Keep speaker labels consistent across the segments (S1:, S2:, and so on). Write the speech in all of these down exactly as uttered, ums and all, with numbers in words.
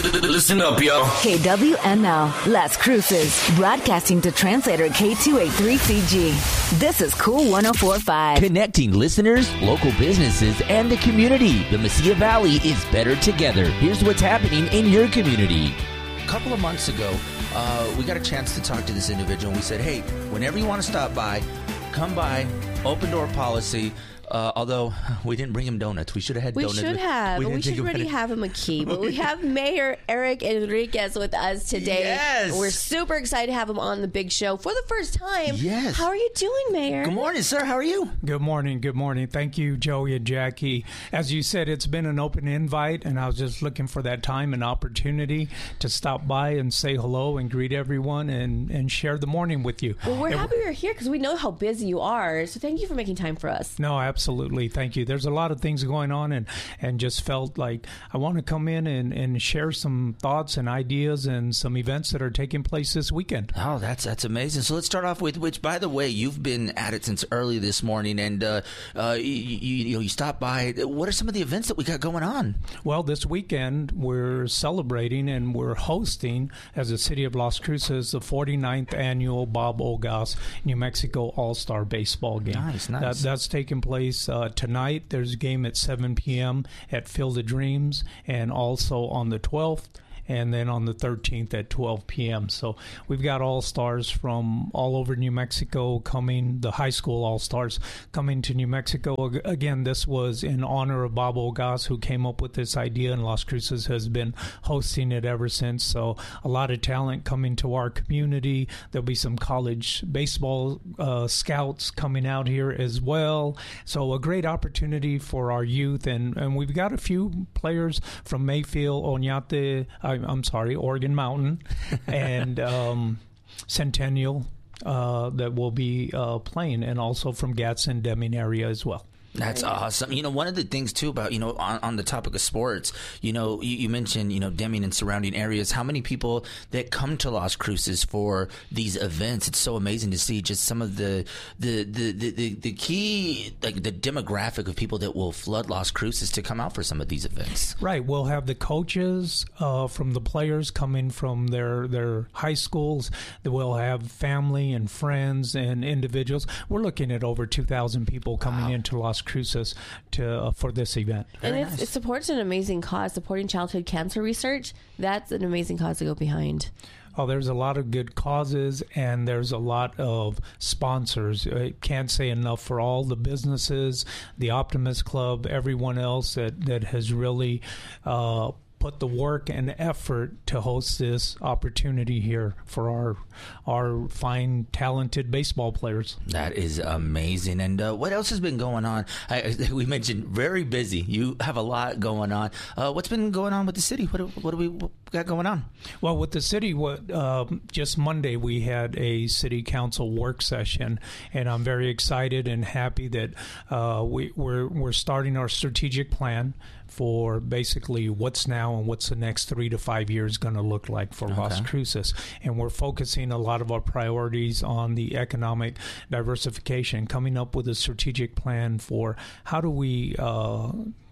S1: Listen up, y'all.
S2: K W M L, Las Cruces, broadcasting to translator K two eighty-three C G. This is Cool one oh four point five.
S3: Connecting listeners, local businesses, and the community. The Mesilla Valley is better together. Here's what's happening in your community.
S4: A couple of months ago, uh, we got a chance to talk to this individual. We said, hey, whenever you want to stop by, come by, open door policy. Uh, although we didn't bring him donuts. We should have had
S5: we
S4: donuts.
S5: Should have. We, we should already
S4: it.
S5: have him a key. But we have Mayor Eric Enriquez with us today.
S4: Yes.
S5: We're super excited to have him on the big show for the first time.
S4: Yes.
S5: How are you doing, Mayor?
S4: Good morning, sir. How are you?
S6: Good morning. Good morning. Thank you, Joey and Jackie. As you said, it's been an open invite, and I was just looking for that time and opportunity to stop by and say hello and greet everyone and, and share the morning with you.
S5: Well, we're
S6: and
S5: happy you're here because we know how busy you are. So thank you for making time for us.
S6: No, absolutely. Thank you. There's a lot of things going on, and, and just felt like I want to come in and, and share some thoughts and ideas and some events that are taking place this weekend.
S4: Oh, that's that's amazing. So let's start off with, which, by the way, you've been at it since early this morning, and uh, uh, you, you, you know, you stopped by. What are some of the events that we got going on?
S6: Well, this weekend we're celebrating and we're hosting, as the City of Las Cruces, the forty-ninth annual Bob Olgas New Mexico All-Star Baseball game.
S4: Nice, nice.
S6: That, that's taking place uh, tonight. There's a game at seven p.m. at Field of Dreams, and also on the twelfth. And then on the thirteenth at twelve p.m. So we've got all-stars from all over New Mexico coming, the high school all-stars coming to New Mexico. Again, this was in honor of Bob Olgas, who came up with this idea, and Las Cruces has been hosting it ever since. So a lot of talent coming to our community. There'll be some college baseball uh, scouts coming out here as well. So a great opportunity for our youth. And, and we've got a few players from Mayfield, Oñate, uh, I'm sorry, Oregon Mountain, and um, Centennial uh, that will be uh, playing, and also from Gadsden, Deming area as well.
S4: That's awesome. You know, one of the things, too, about, you know, on, on the topic of sports, you know, you, you mentioned, you know, Deming and surrounding areas. How many people that come to Las Cruces for these events? It's so amazing to see just some of the the, the, the, the, the key, like the demographic of people that will flood Las Cruces to come out for some of these events.
S6: Right. We'll have the coaches uh, from the players coming from their, their high schools. We'll have family and friends and individuals. We're looking at over two thousand people coming wow. into Las Cruces to uh, for this event.
S5: And
S4: Very
S5: it's,
S4: nice.
S5: it supports an amazing cause, supporting childhood cancer research. That's an amazing cause to go behind.
S6: Oh, there's a lot of good causes, and there's a lot of sponsors. I can't say enough for all the businesses, the Optimist Club, everyone else that, that has really uh, put the work and effort to host this opportunity here for our our fine, talented baseball players.
S4: That is amazing. And uh, what else has been going on? I, we mentioned very busy. You have a lot going on. Uh, what's been going on with the city? What, what do we what got going on?
S6: Well, with the city, what uh, just Monday we had a city council work session, and I'm very excited and happy that uh, we, we're we're starting our strategic plan for basically what's now and what's the next three to five years going to look like for okay. Las Cruces. And we're focusing a lot of our priorities on the economic diversification, coming up with a strategic plan for how do we uh,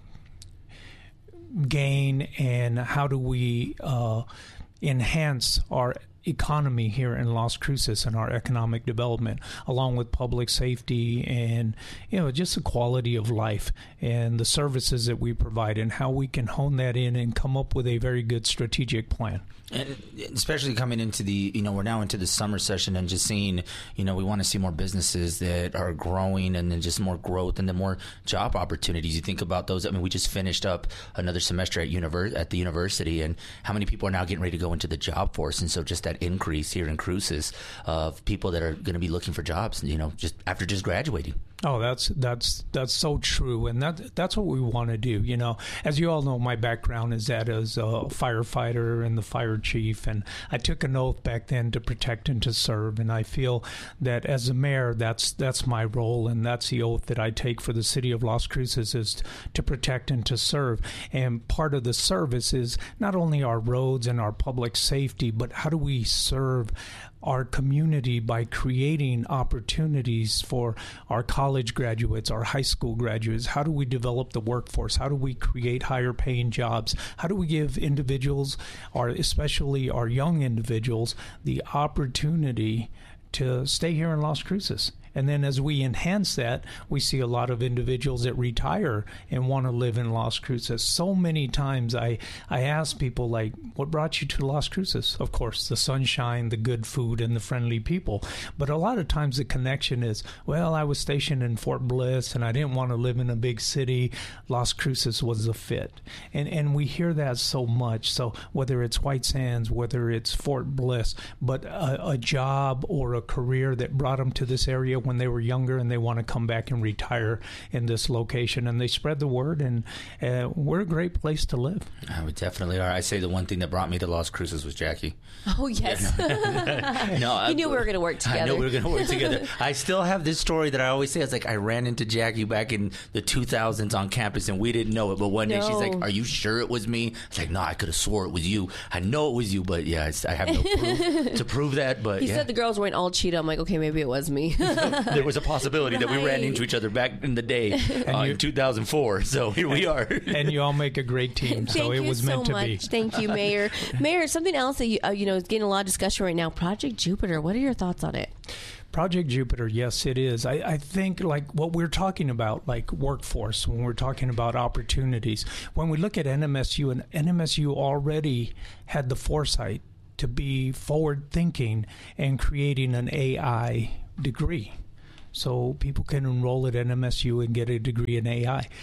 S6: gain and how do we uh, enhance our economy here in Las Cruces and our economic development, along with public safety and, you know, just the quality of life and the services that we provide, and how we can hone that in and come up with a very good strategic plan.
S4: And especially coming into the, you know, we're now into the summer session, and just seeing, you know, we want to see more businesses that are growing, and then just more growth, and then more job opportunities. You think about those. I mean, we just finished up another semester at univers- at the university, and how many people are now getting ready to go into the job force? And so just that increase here in Cruces of people that are going to be looking for jobs, you know, just after just graduating.
S6: Oh, that's that's that's so true, and that that's what we want to do. You know, as you all know, my background is that as a firefighter and the fire chief, and I took an oath back then to protect and to serve, and I feel that as a mayor, that's that's my role, and that's the oath that I take for the city of Las Cruces, is to protect and to serve. And part of the service is not only our roads and our public safety, but how do we serve our community by creating opportunities for our college graduates, our high school graduates. How do we develop the workforce? How do we create higher paying jobs? How do we give individuals, or especially our young individuals, the opportunity to stay here in Las Cruces? And then as we enhance that, we see a lot of individuals that retire and want to live in Las Cruces. So many times I, I ask people, like, what brought you to Las Cruces? Of course, the sunshine, the good food, and the friendly people. But a lot of times the connection is, well, I was stationed in Fort Bliss and I didn't want to live in a big city. Las Cruces was a fit. And, and we hear that so much. So whether it's White Sands, whether it's Fort Bliss, but a, a job or a career that brought them to this area when they were younger and they want to come back and retire in this location, and they spread the word, and uh, we're a great place to live.
S4: Uh, we definitely are. I say the one thing that brought me to Las Cruces was Jackie.
S5: Oh, yes.
S4: Yeah, no, I,
S5: you knew we were going to work together.
S4: I know we were going to work together. I still have this story that I always say. It's like, I ran into Jackie back in the two thousands on campus, and we didn't know it. But one day
S5: no.
S4: she's like, "Are you sure it was me?" It's like, "No, I could have swore it was you. I know it was you, but yeah, it's, I have no proof to prove that." But
S5: he
S4: yeah.
S5: said the girls weren't all Cheetah. I'm like, okay, maybe it was me.
S4: There was a possibility that we ran into each other back in the day uh,
S6: you,
S4: in two thousand four. So here we are.
S6: And you all make a great team. So it was meant
S5: so
S6: to
S5: much.
S6: be.
S5: Thank you, Mayor. Mayor, something else that you, uh, you know is getting a lot of discussion right now. Project Jupiter. What are your thoughts on it?
S6: Project Jupiter, yes, it is. I, I think like what we're talking about, like workforce, when we're talking about opportunities, when we look at N M S U, and N M S U already had the foresight to be forward thinking and creating an A I degree. So people can enroll at N M S U and get a degree in A I.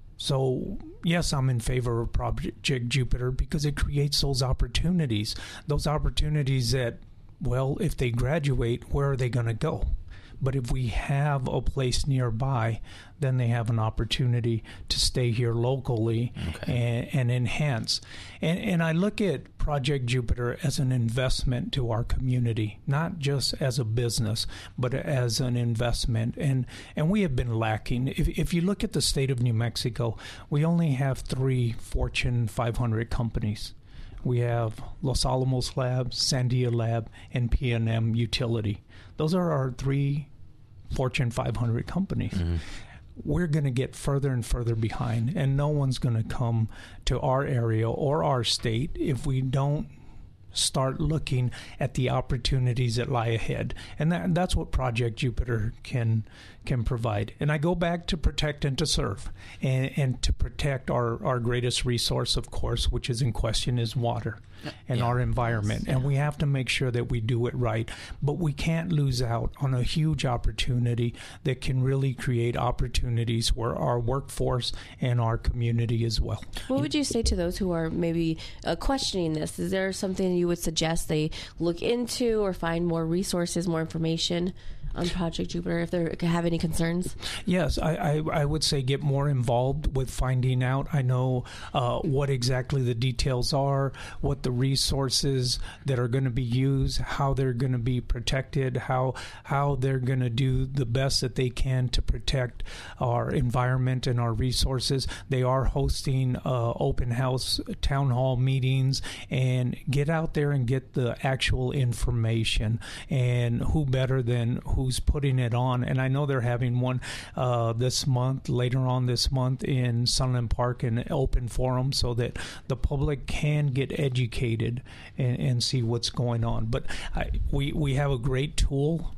S6: So, yes, I'm in favor of Project Jupiter because it creates those opportunities, those opportunities that, well, if they graduate, where are they going to go? But if we have a place nearby, then they have an opportunity to stay here locally okay. and, and enhance. And, and I look at Project Jupiter as an investment to our community, not just as a business, but as an investment. And and we have been lacking. If, if you look at the state of New Mexico, we only have three Fortune five hundred companies. We have Los Alamos Lab, Sandia Lab, and P and M Utility. Those are our three Fortune five hundred companies. Mm-hmm. We're going to get further and further behind, and no one's going to come to our area or our state if we don't start looking at the opportunities that lie ahead. And that, that's what Project Jupiter can can provide. And I go back to protect and to serve, and, and to protect our, our greatest resource, of course, which is in question, is water and yeah. our environment. Yes. And we have to make sure that we do it right. But we can't lose out on a huge opportunity that can really create opportunities for our workforce and our community as well.
S5: What would you say to those who are maybe uh, questioning this? Is there something you would suggest they look into or find more resources, more information on Project Jupiter if they have any concerns?
S6: Yes, I, I, I would say get more involved with finding out. I know uh, what exactly the details are, what the resources that are going to be used, how they're going to be protected, how how they're going to do the best that they can to protect our environment and our resources. They are hosting uh, open house town hall meetings, and get out there and get the actual information. And who better than who who's putting it on. And I know they're having one uh, this month, later on this month in Sunland Park, in an open forum, so that the public can get educated and, and see what's going on. But I, we, we have a great tool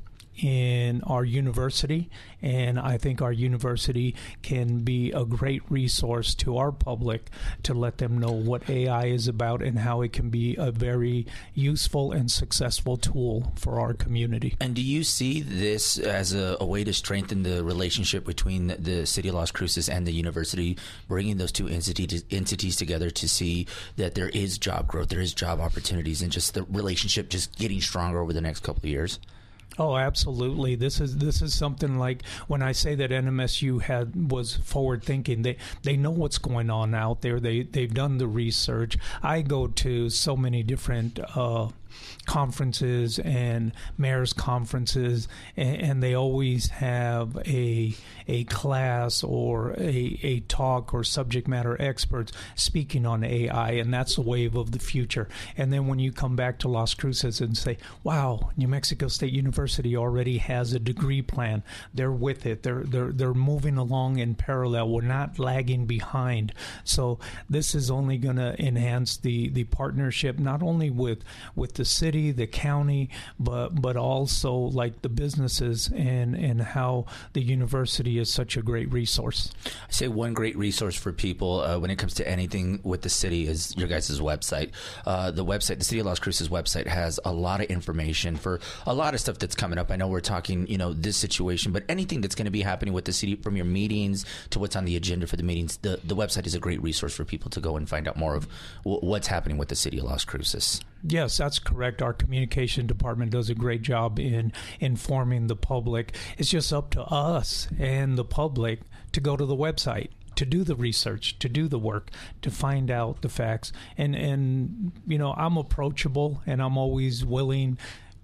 S6: in our university, and I think our university can be a great resource to our public to let them know what A I is about and how it can be a very useful and successful tool for our community.
S4: And do you see this as a, a way to strengthen the relationship between the, the City of Las Cruces and the university, bringing those two entities, entities together to see that there is job growth, there is job opportunities, and just the relationship just getting stronger over the next couple of years?
S6: Oh, absolutely. This is this is something like when I say that N M S U had was forward thinking. They they know what's going on out there. They they've done the research. I go to so many different uh, conferences and mayors conferences, and, and they always have a a class or a, a talk or subject matter experts speaking on A I, and that's the wave of the future. And then when you come back to Las Cruces and say, wow, New Mexico State University already has a degree plan, they're with it, they're they're they're moving along in parallel, we're not lagging behind. So this is only going to enhance the the partnership, not only with with the city, the county, but but also like the businesses, and and how the university is such a great resource.
S4: I say one great resource for people uh, when it comes to anything with the city is your guys' website. Uh, the website, the City of Las Cruces website, has a lot of information for a lot of stuff that's coming up. I know we're talking, you know, this situation, but anything that's going to be happening with the city, from your meetings to what's on the agenda for the meetings, the, the website is a great resource for people to go and find out more of w- what's happening with the City of Las Cruces.
S6: Yes, that's correct. Our communication department does a great job in informing the public. It's just up to us and the public to go to the website, to do the research, to do the work, to find out the facts. And, and you know, I'm approachable, and I'm always willing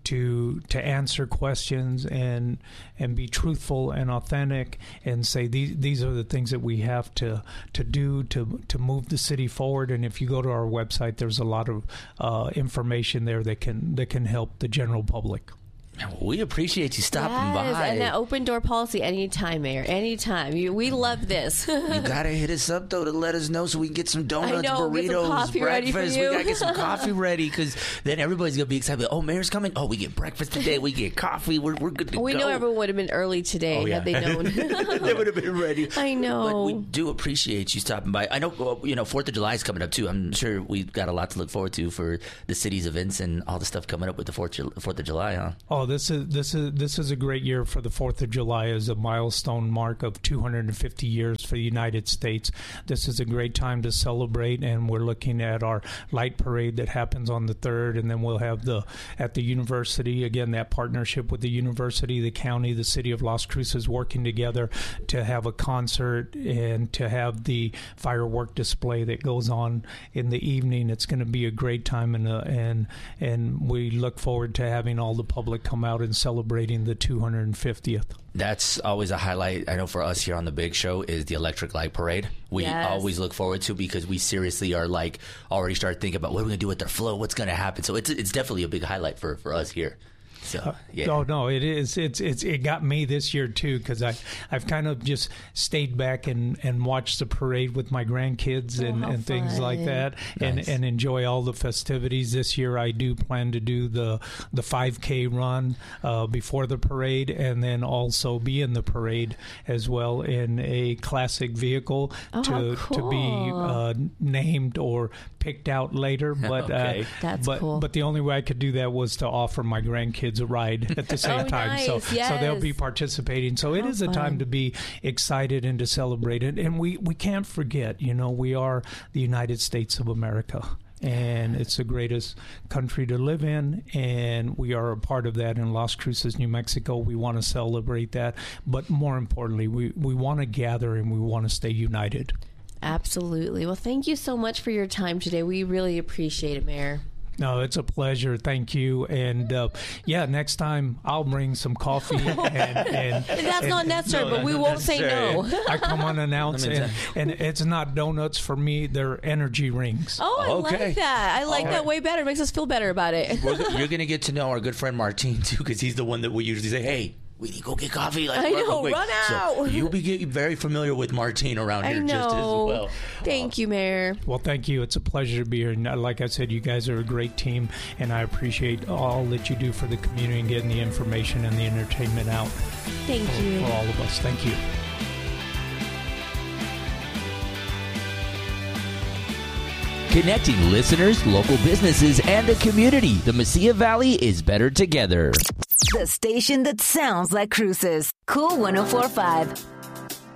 S6: to to answer questions and and be truthful and authentic, and say these these are the things that we have to to do to to move the city forward. And if you go to our website, there's a lot of uh, information there that can that can help the general public.
S4: We appreciate you stopping
S5: yes,
S4: by.
S5: And that open door policy, anytime, Mayor, anytime. You, we love this.
S4: You gotta hit us up though to let us know so we can get some donuts,
S5: I know,
S4: burritos,
S5: get some coffee ready for
S4: breakfast.
S5: you.
S4: We gotta get some coffee ready, because then everybody's gonna be excited. Oh, Mayor's coming. Oh, we get breakfast today. We get coffee. We're we're good to
S5: we
S4: go.
S5: know everyone would have been early today
S4: oh, yeah.
S5: had they known.
S4: They would have been ready.
S5: I know.
S4: But we do appreciate you stopping by. I know, well, you know, Fourth of July is coming up too. I'm sure we've got a lot to look forward to for the city's events and all the stuff coming up with the Fourth Fourth of July, huh?
S6: Oh, this is this is. This is a great year for the fourth of July as a milestone mark of two hundred fifty years for the United States. This is a great time to celebrate, and we're looking at our light parade that happens on the third, and then we'll have the at the university, again, that partnership with the university, the county, the city of Las Cruces working together to have a concert and to have the firework display that goes on in the evening. It's going to be a great time, and uh, and and we look forward to having all the public come out and celebrating the two hundred fiftieth.
S4: That's always a highlight, I know, for us here on the Big Show, is the Electric Light Parade. We
S5: yes.
S4: always look forward to, because we seriously are like already start thinking about what we're going to do with their flow, what's going to happen. So it's it's definitely a big highlight for, for us here. So, yeah.
S6: Oh no, it is. It's it's it got me this year too, because I I've kind of just stayed back and, and watched the parade with my grandkids and,
S5: oh,
S6: and things
S5: fun.
S6: like that,
S4: Nice.
S6: and and enjoy all the festivities. This year I do plan to do the the five K run uh, before the parade, and then also be in the parade as well in a classic vehicle
S5: Oh,
S6: to
S5: cool.
S6: to be uh, named or picked out later. But
S4: Okay.
S6: uh,
S5: That's
S6: but,
S5: cool.
S6: But the only way I could do that was to offer my grandkids a ride at the same
S5: Oh,
S6: time. So,
S5: nice.
S6: so they'll be
S5: Yes.
S6: participating. So it
S5: How
S6: is a time
S5: fun.
S6: to be excited and to celebrate it. And we, we can't forget, you know, we are the United States of America. And it's the greatest country to live in, and we are a part of that in Las Cruces, New Mexico. We want to celebrate that. But more importantly, we, we want to gather and we want to stay united.
S5: Absolutely. Well, thank you so much for your time today. We really appreciate it, Mayor.
S6: No, it's a pleasure. Thank you. And uh, yeah, next time I'll bring some coffee. and, and
S5: That's
S6: and,
S5: not necessary,
S4: no,
S5: but we
S4: not
S5: won't say no.
S4: necessary.
S6: I come unannounced,
S4: Let me
S6: and, and it's not donuts for me. They're energy rings.
S5: Oh, I
S4: Okay.
S5: like that. I like
S4: All
S5: that
S4: right.
S5: way better. It makes us feel better about it.
S4: We're, you're going to get to know our good friend Martin, too, because he's the one that we usually say, hey, we need to go get coffee. Like,
S5: I
S4: real
S5: know,
S4: quick.
S5: run
S4: So
S5: out.
S4: you'll be getting very familiar with Martin around
S5: I
S4: here
S5: know.
S4: just as well.
S5: Thank you, Mayor.
S6: Well, thank you. It's a pleasure to be here. And like I said, you guys are a great team, and I appreciate all that you do for the community and getting the information and the entertainment out
S5: Thank
S6: for,
S5: you.
S6: for all of us. Thank you.
S3: Connecting listeners, local businesses, and the community. The Mesilla Valley is better together.
S2: The station that sounds like Cruces. Cool one oh four point five.